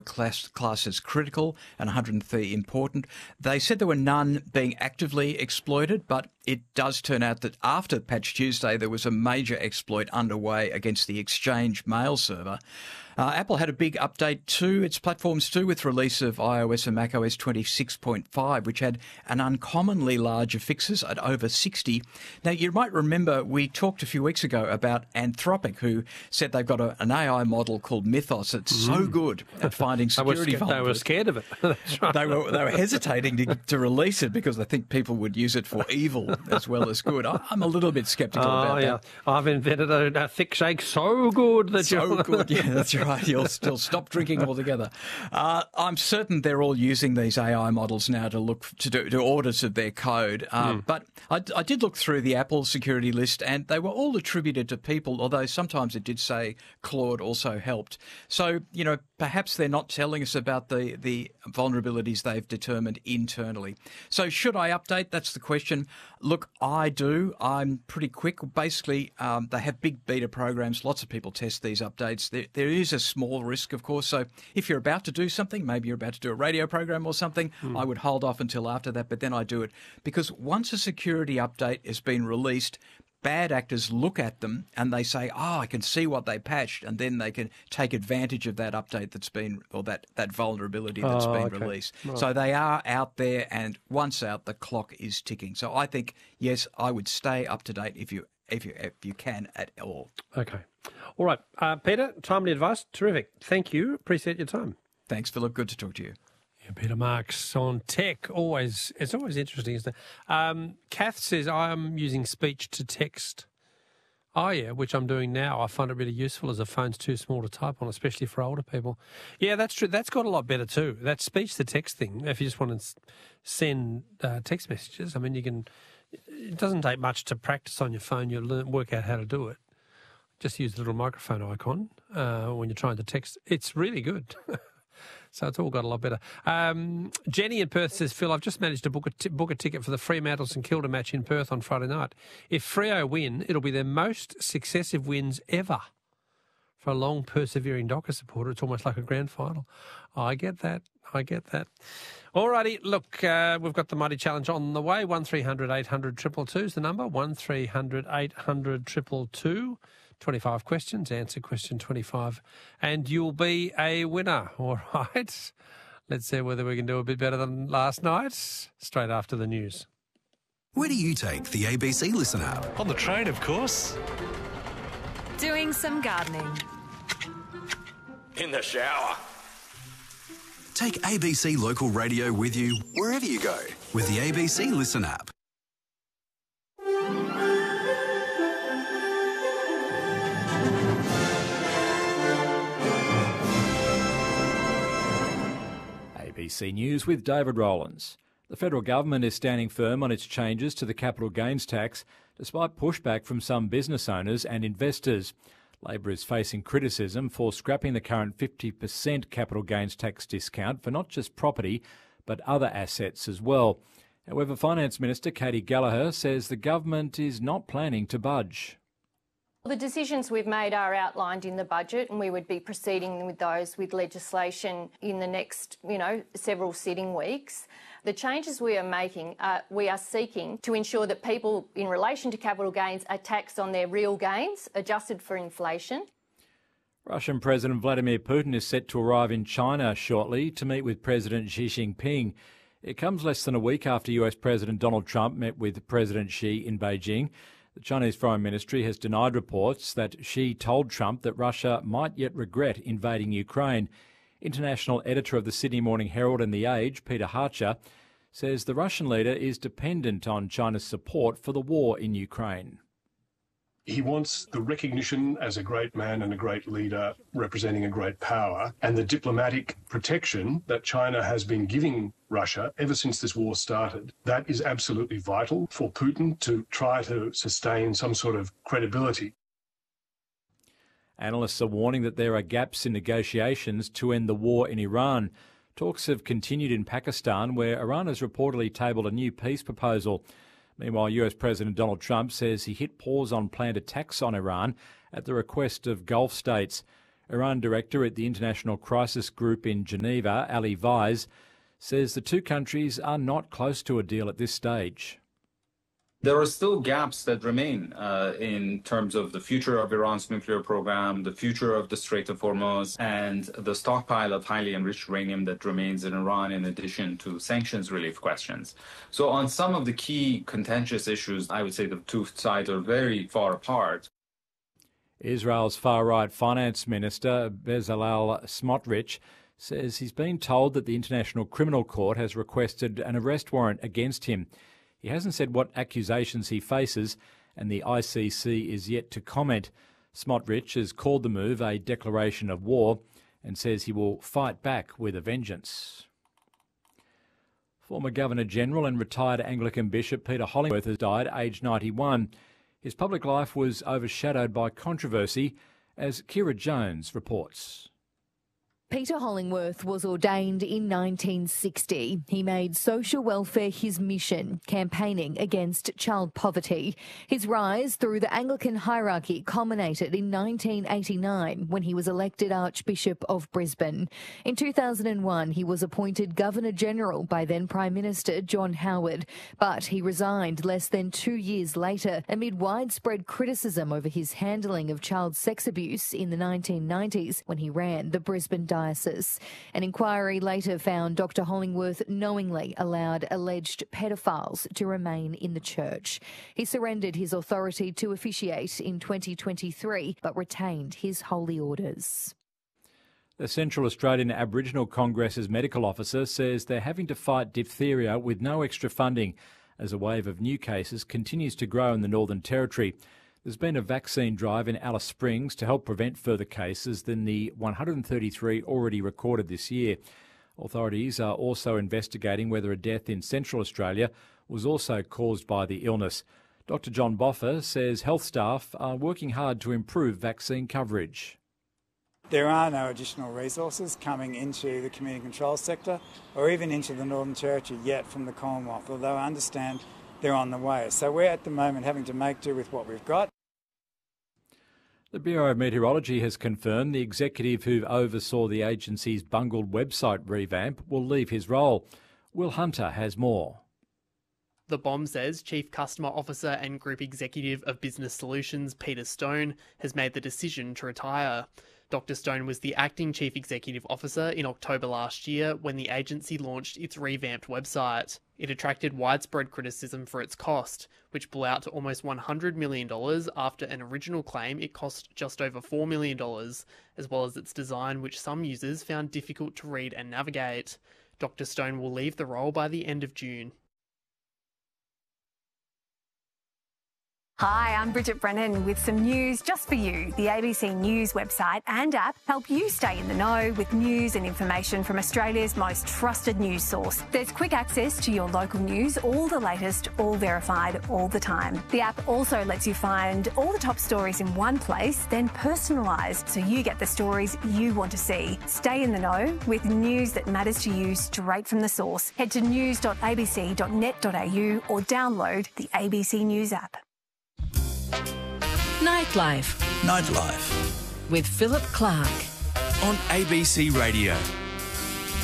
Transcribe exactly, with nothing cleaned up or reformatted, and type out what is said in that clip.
class, class as critical and one hundred three important. They said there were none being actively exploited, but it does turn out that after Patch Tuesday, there was a major exploit underway against the Exchange mail server. Uh, Apple had a big update to its platforms too, with release of iOS and macOS twenty-six point five, which had an uncommonly larger fixes at over sixty. Now, you might remember we talked a few weeks ago about Anthropic, who said they've got a, an A I model called Mythos that's mm. so good at finding security vulnerabilities. They were scared of it. That's right. They were, they were hesitating to, to release it because they think people would use it for evil as well as good. I, I'm a little bit sceptical oh, about yeah. that. I've invented a, a thick shake so good that so you're... good. Yeah, that's right. You'll still stop drinking altogether. Uh, I'm certain they're all using these A I models now to look to do to audits of their code. Uh, mm. But I, I did look through the Apple security list, and they were all attributed to people. Although sometimes it did say Claude also helped. So you know, perhaps they're not telling us about the the vulnerabilities they've determined internally. So should I update? That's the question. Look, I do. I'm pretty quick. Basically, um, they have big beta programs. Lots of people test these updates. There, there is a small risk, of course. So if you're about to do something, maybe you're about to do a radio program or something, mm. I would hold off until after that, but then I do it. Because once a security update has been released, bad actors look at them and they say, oh, I can see what they patched, and then they can take advantage of that update that's been, or that, that vulnerability that's oh, been okay. released. Right. So they are out there, and once out, the clock is ticking. So I think, yes, I would stay up to date if you if you if you can at all. Okay. All right. Uh, Peter, timely advice. Terrific. Thank you. Appreciate your time. Thanks, Philip. Good to talk to you. Yeah, Peter Marks on tech. Always, it's always interesting, isn't it? Um, Kath says, I'm using speech to text. Oh, yeah, which I'm doing now. I find it really useful as a phone's too small to type on, especially for older people. Yeah, that's true. That's got a lot better too. That speech to text thing, if you just want to send uh, text messages, I mean, you can, it doesn't take much to practice on your phone. You'll learn, work out how to do it. Just use the little microphone icon uh, when you're trying to text. It's really good. So it's all got a lot better. Um, Jenny in Perth says, Phil, I've just managed to book a, t- book a ticket for the Fremantle St Kilda match in Perth on Friday night. If Freo win, it'll be their most successive wins ever. For a long, persevering Docker supporter, it's almost like a grand final. Oh, I get that. I get that. All righty. Look, uh, we've got the Mighty Challenge on the way. one three hundred eight hundred two two two is the number. one three hundred eight hundred two two two. twenty-five questions, answer question twenty-five, and you'll be a winner. All right. Let's see whether we can do a bit better than last night, straight after the news. Where do you take the A B C Listen app? On the train, of course. Doing some gardening. In the shower. Take A B C Local Radio with you wherever you go with the A B C Listen app. A B C News with David Rowlands. The federal government is standing firm on its changes to the capital gains tax, despite pushback from some business owners and investors. Labor is facing criticism for scrapping the current fifty percent capital gains tax discount for not just property, but other assets as well. However, Finance Minister Katie Gallagher says the government is not planning to budge. The decisions we've made are outlined in the budget, and we would be proceeding with those with legislation in the next, you know, several sitting weeks. The changes we are making, uh, we are seeking to ensure that people in relation to capital gains are taxed on their real gains, adjusted for inflation. Russian President Vladimir Putin is set to arrive in China shortly to meet with President Xi Jinping. It comes less than a week after U S President Donald Trump met with President Xi in Beijing. The Chinese Foreign Ministry has denied reports that Xi told Trump that Russia might yet regret invading Ukraine. International editor of the Sydney Morning Herald and The Age, Peter Harcher, says the Russian leader is dependent on China's support for the war in Ukraine. He wants the recognition as a great man and a great leader representing a great power, and the diplomatic protection that China has been giving Russia ever since this war started. That is absolutely vital for Putin to try to sustain some sort of credibility. Analysts are warning that there are gaps in negotiations to end the war in Iran. Talks have continued in Pakistan, where Iran has reportedly tabled a new peace proposal. Meanwhile, U S President Donald Trump says he hit pause on planned attacks on Iran at the request of Gulf states. Iran director at the International Crisis Group in Geneva, Ali Vaiz, says the two countries are not close to a deal at this stage. There are still gaps that remain uh, in terms of the future of Iran's nuclear program, the future of the Strait of Hormuz, and the stockpile of highly enriched uranium that remains in Iran, in addition to sanctions relief questions. So on some of the key contentious issues, I would say the two sides are very far apart. Israel's far-right finance minister, Bezalel Smotrich, says he's been told that the International Criminal Court has requested an arrest warrant against him. He hasn't said what accusations he faces, and the I C C is yet to comment. Smotrich has called the move a declaration of war and says he will fight back with a vengeance. Former Governor-General and retired Anglican Bishop Peter Hollingworth has died, aged ninety-one. His public life was overshadowed by controversy, as Kira Jones reports. Peter Hollingworth was ordained in nineteen sixty. He made social welfare his mission, campaigning against child poverty. His rise through the Anglican hierarchy culminated in nineteen eighty-nine when he was elected Archbishop of Brisbane. In two thousand one, he was appointed Governor-General by then Prime Minister John Howard, but he resigned less than two years later amid widespread criticism over his handling of child sex abuse in the nineteen nineties when he ran the Brisbane Diocese. An inquiry later found Doctor Hollingworth knowingly allowed alleged pedophiles to remain in the church. He surrendered his authority to officiate in twenty twenty-three, but retained his holy orders. The Central Australian Aboriginal Congress's medical officer says they're having to fight diphtheria with no extra funding as a wave of new cases continues to grow in the Northern Territory. There's been a vaccine drive in Alice Springs to help prevent further cases than the one hundred thirty-three already recorded this year. Authorities are also investigating whether a death in Central Australia was also caused by the illness. Doctor John Boffa says health staff are working hard to improve vaccine coverage. There are no additional resources coming into the community control sector or even into the Northern Territory yet from the Commonwealth, although I understand they're on the way. So we're at the moment having to make do with what we've got. The Bureau of Meteorology has confirmed the executive who oversaw the agency's bungled website revamp will leave his role. Will Hunter has more. The B O M says Chief Customer Officer and Group Executive of Business Solutions Peter Stone has made the decision to retire. Doctor Stone was the acting Chief Executive Officer in October last year when the agency launched its revamped website. It attracted widespread criticism for its cost, which blew out to almost one hundred million dollars after an original claim it cost just over four million dollars, as well as its design, which some users found difficult to read and navigate. Doctor Stone will leave the role by the end of June. Hi, I'm Bridget Brennan with some news just for you. The A B C News website and app help you stay in the know with news and information from Australia's most trusted news source. There's quick access to your local news, all the latest, all verified, all the time. The app also lets you find all the top stories in one place, then personalised so you get the stories you want to see. Stay in the know with news that matters to you straight from the source. Head to news dot a b c dot net dot a u or download the A B C News app. Nightlife. Nightlife. With Philip Clark. On A B C Radio.